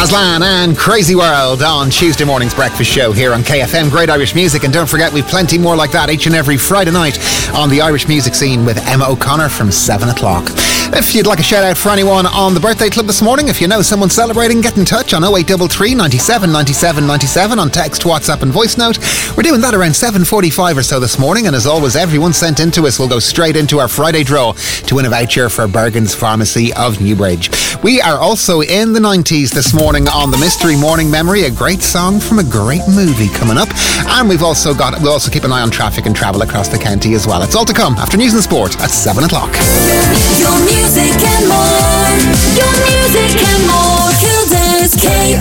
Aslan and Crazy World on Tuesday morning's breakfast show here on KFM. Great Irish music, and don't forget we've plenty more like that each and every Friday night on the Irish music scene with Emma O'Connor from 7 o'clock. If you'd like a shout out for anyone on the birthday club this morning, if you know someone celebrating, get in touch on 0833 97 97 97 on text, WhatsApp and voice note. We're doing that around 7:45 or so this morning, and as always, everyone sent in to us will go straight into our Friday draw to win a voucher for Bergen's Pharmacy of Newbridge. We are also in the 90s this morning on the Mystery Morning Memory, a great song from a great movie coming up, and we'll also keep an eye on traffic and travel across the county as well. It's all to come after news and sport at 7 o'clock. Your music and more, your music and more, Kildare's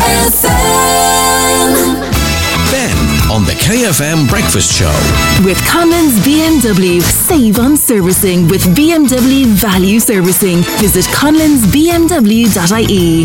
KFM. Ben on the KFM Breakfast Show. With Conlon's BMW. Save on servicing with BMW Value Servicing. Visit conlonsbmw.ie.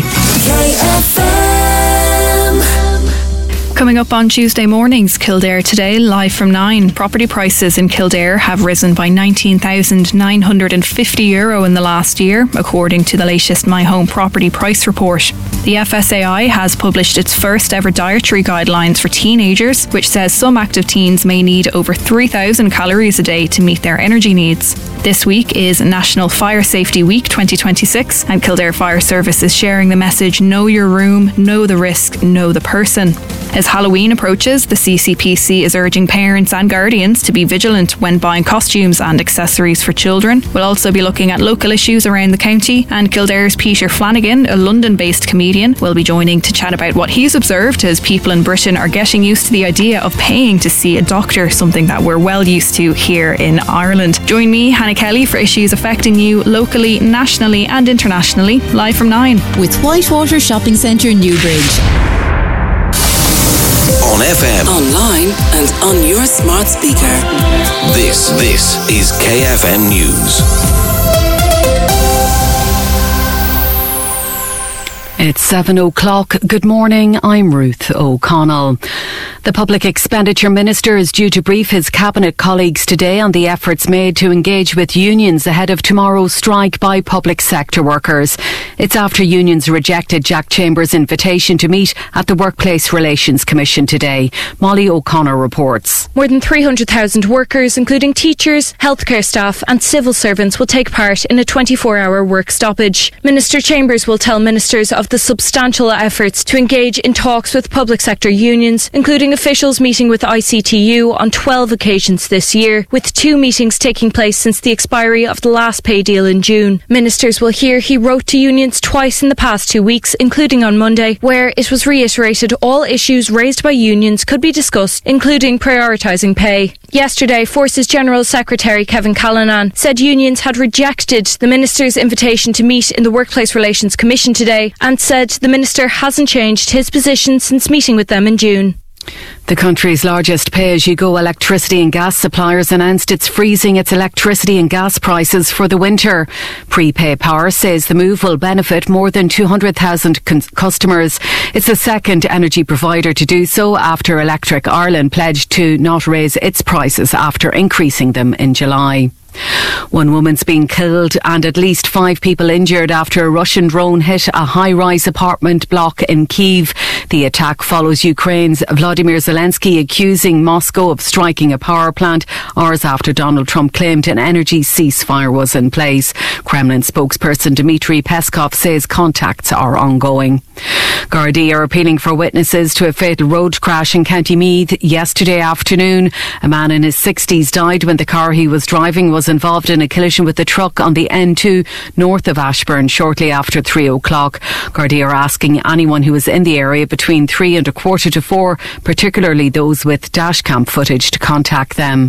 KFM. Coming up on Tuesday mornings, Kildare Today, live from 9. Property prices in Kildare have risen by €19,950 in the last year, according to the latest My Home Property Price Report. The FSAI has published its first ever dietary guidelines for teenagers, which says some active teens may need over 3,000 calories a day to meet their energy needs. This week is National Fire Safety Week 2026, and Kildare Fire Service is sharing the message, know your room, know the risk, know the person. As Halloween approaches, the CCPC is urging parents and guardians to be vigilant when buying costumes and accessories for children. We'll also be looking at local issues around the county, and Kildare's Peter Flanagan, a London-based comedian, will be joining to chat about what he's observed as people in Britain are getting used to the idea of paying to see a doctor, something that we're well used to here in Ireland. Join me, Hannah Kelly, for issues affecting you locally, nationally and internationally, live from 9. With Whitewater Shopping Centre, Newbridge. On FM, Online and on your smart speaker. this is KFM News. It's 7 o'clock. Good morning, I'm Ruth O'Connell. The Public Expenditure Minister is due to brief his Cabinet colleagues today on the efforts made to engage with unions ahead of tomorrow's strike by public sector workers. It's after unions rejected Jack Chambers' invitation to meet at the Workplace Relations Commission today. Molly O'Connor reports. More than 300,000 workers, including teachers, healthcare staff and civil servants, will take part in a 24-hour work stoppage. Minister Chambers will tell ministers of the substantial efforts to engage in talks with public sector unions, including officials meeting with ICTU on 12 occasions this year, with 2 meetings taking place since the expiry of the last pay deal in June. Ministers will hear he wrote to unions twice in the past 2 weeks, including on Monday, where it was reiterated all issues raised by unions could be discussed, including prioritising pay. Yesterday, Forces General Secretary Kevin Callanan said unions had rejected the Minister's invitation to meet in the Workplace Relations Commission today, and said the Minister hasn't changed his position since meeting with them in June. The country's largest pay-as-you-go electricity and gas suppliers announced it's freezing its electricity and gas prices for the winter. Prepay Power says the move will benefit more than 200,000 customers. It's the second energy provider to do so after Electric Ireland pledged to not raise its prices after increasing them in July. One woman's been killed and at least 5 people injured after a Russian drone hit a high-rise apartment block in Kyiv. The attack follows Ukraine's Vladimir Zelensky accusing Moscow of striking a power plant hours after Donald Trump claimed an energy ceasefire was in place. Kremlin spokesperson Dmitry Peskov says contacts are ongoing. Gardaí are appealing for witnesses to a fatal road crash in County Meath yesterday afternoon. A man in his 60s died when the car he was driving was involved in a collision with the truck on the N2 north of Ashburn shortly after 3 o'clock. Gardaí are asking anyone who is in the area between 3 and a quarter to 4, particularly those with dashcam footage, to contact them.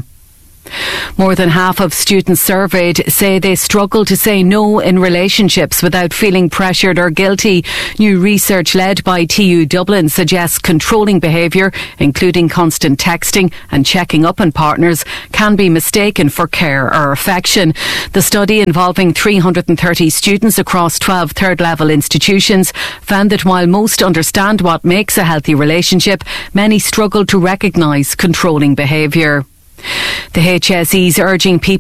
More than half of students surveyed say they struggle to say no in relationships without feeling pressured or guilty. New research led by TU Dublin suggests controlling behaviour, including constant texting and checking up on partners, can be mistaken for care or affection. The study, involving 330 students across 12 third-level institutions, found that while most understand what makes a healthy relationship, many struggle to recognise controlling behaviour. The HSE is urging people